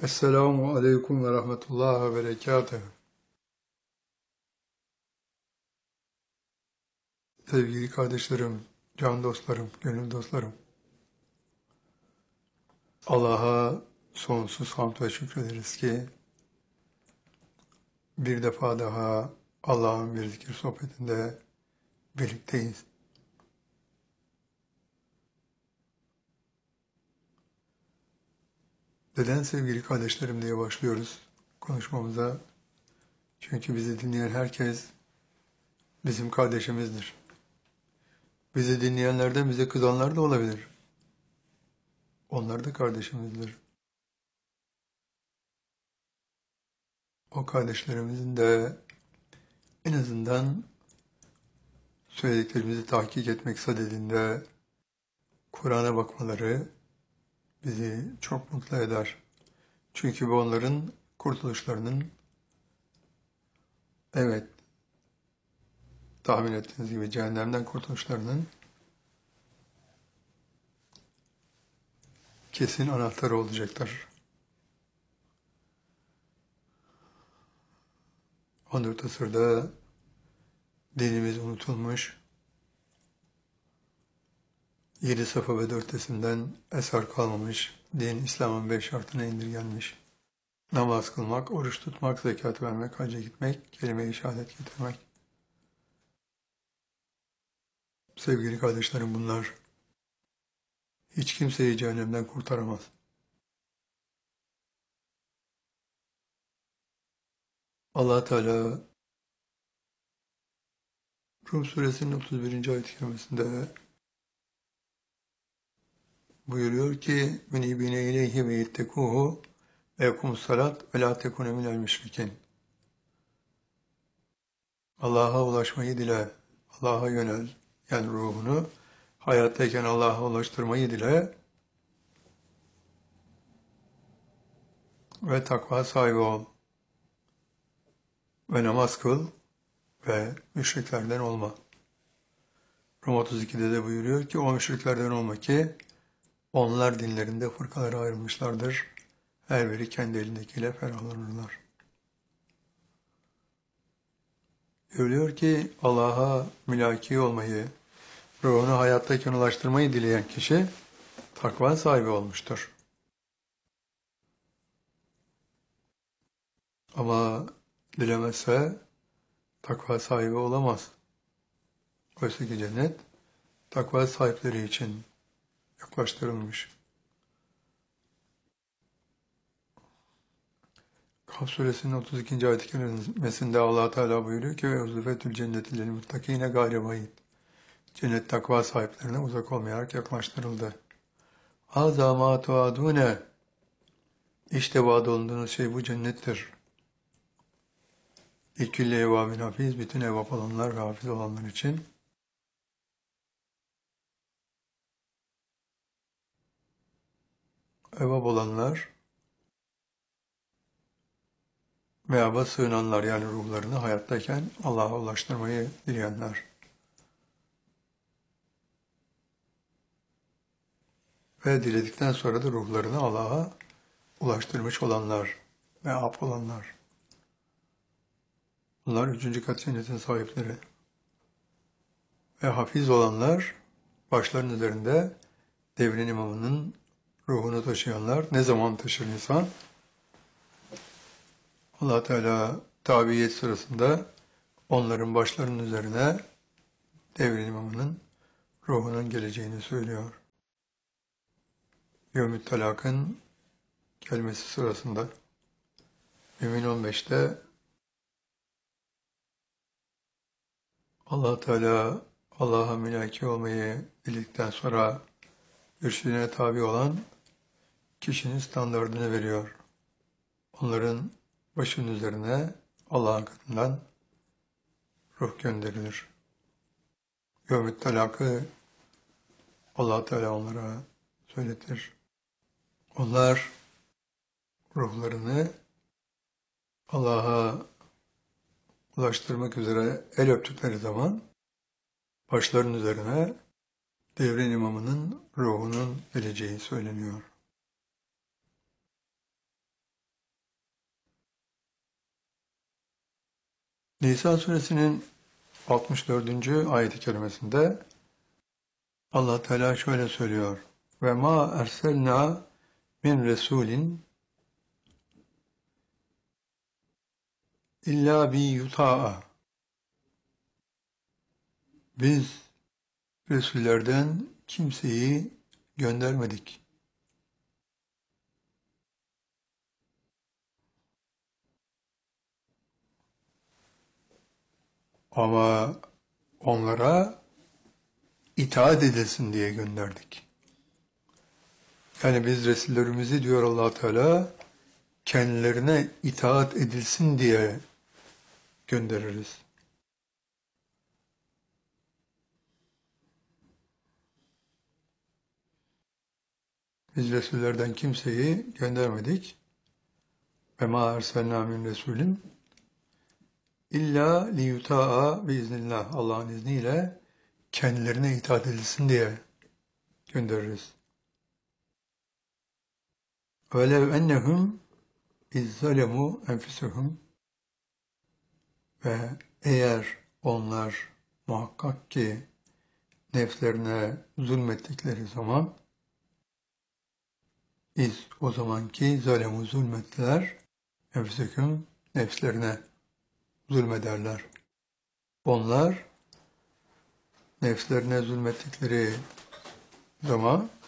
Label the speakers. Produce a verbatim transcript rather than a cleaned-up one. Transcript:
Speaker 1: Esselamu Aleyküm ve Rahmetullah ve Berekatuhu. Sevgili kardeşlerim, can dostlarım, gönül dostlarım. Allah'a sonsuz hamd ve şükrederiz ki bir defa daha Allah'ın bir zikir sohbetinde birlikteyiz. Neden sevgili kardeşlerim diye başlıyoruz konuşmamıza? Çünkü bizi dinleyen herkes bizim kardeşimizdir. Bizi dinleyenlerden bize kızanlar da olabilir. Onlar da kardeşimizdir. O kardeşlerimizin de en azından söylediklerimizi tahkik etmek sadedinde Kur'an'a bakmaları bizi çok mutlu eder. Çünkü bu onların kurtuluşlarının, evet, tahmin ettiğiniz gibi cehennemden kurtuluşlarının kesin anahtarı olacaktır. on dört asırda dinimiz unutulmuş, yedi safa ve dört resimden eser kalmamış, din İslam'ın beş şartına indirgenmiş. Namaz kılmak, oruç tutmak, zekat vermek, hacca gitmek, kelime-i şehadet getirmek. Sevgili kardeşlerim, bunlar hiç kimseyi cehennemden kurtaramaz. Allah Teala Rum suresinin otuz birinci ayet-i kerimesinde buyuruyor ki "Münibine ileyhi ve yettekuhu ve yekumus salat ve la tekune minel müşrikin." Allah'a ulaşmayı dile, Allah'a yönel, yani ruhunu hayattayken Allah'a ulaştırmayı dile ve takva sahibi ol ve namaz kıl ve müşriklerden olma. Rum otuz ikide de buyuruyor ki o müşriklerden olma ki onlar dinlerinde fırkalara ayrılmışlardır. Her biri kendi elindekiyle ferahlanırlar. Görülüyor ki Allah'a mülaki olmayı, ruhunu hayattayken ulaştırmayı dileyen kişi takva sahibi olmuştur. Ama dilemezse takva sahibi olamaz. Oysa ki cennet takva sahipleri için yaklaştırılmış. Kaf suresinin otuz ikinci ayet-i kerimesinde Allah Teala buyuruyor ki ve uzufetül cenneti lil muttakine gayre bayit. Cennet takva sahiplerine uzak olmayarak yaklaştırıldı. Haza ma tuadune. İşte vaad olunduğunuz şey bu cennettir. İlkülle evvabin hafiz, bütün evvab olanlar ve hafiz olanlar için. Evvab olanlar, meaba sığınanlar, yani ruhlarını hayattayken Allah'a ulaştırmayı dileyenler. Ve diledikten sonra da ruhlarını Allah'a ulaştırmış olanlar, meab olanlar. Bunlar üçüncü kat cennetin sahipleri. Ve hafiz olanlar, başların üzerinde devrin imamının ruhunu taşıyanlar. Ne zaman taşır insan? Allah Teala tabiyet sırasında onların başlarının üzerine devrin imamının ruhunun geleceğini söylüyor. Yevmü't Talak'ın gelmesi sırasında Mümin on beşte Allah Teala Allah'a mülaki olmayı bildikten sonra mürşidine tabi olan kişinin standartını veriyor. Onların başının üzerine Allah'ın katından ruh gönderilir. Yevmü't Talak'ı Allah Teala onlara söyletir. Onlar ruhlarını Allah'a ulaştırmak üzere el öptükleri zaman başlarının üzerine devrin imamının ruhunun geleceği söyleniyor. Nisa suresinin altmış dördüncü ayet-i kerimesinde Allah Teala şöyle söylüyor. Ve ma erselna min resulin illa bi yuta'a. Biz Resullerden kimseyi göndermedik. Ama onlara itaat edilsin diye gönderdik. Yani biz Resullerimizi diyor Allah Teala kendilerine itaat edilsin diye göndeririz. Biz Resullerden kimseyi göndermedik. Ve ma erselna min Resulin illa liyuta'a biiznillah. Allah'ın izniyle kendilerine itaat edilsin diye göndeririz. وَلَوْ اَنَّهُمْ اِذْ ظَلَمُوا اَنْفُسَهُمْ. Ve eğer onlar muhakkak ki nefslerine zulmettikleri zaman, iz o zamanki zalemu zulmettiler, enfusehum nefslerine zulmederler. Onlar nefslerine zulmettikleri zaman